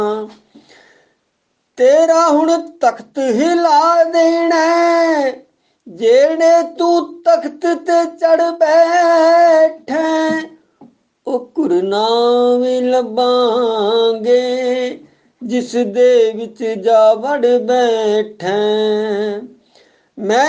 ਤੇਰਾ ਹੁਣ ਤਖਤ ਹਿਲਾ ਦੇਣਾ, ਜਿਹੜੇ ਤੂੰ ਤਖਤ ਤੇ ਚੜ ਬੈਠਾ। ਉਹ ਗੁਰਨਾਮ ਲੱਭਾਂਗੇ ਜਿਸ ਦੇ ਵਿੱਚ ਜਾ ਵੜ ਬੈਠਾ। ਮੈਂ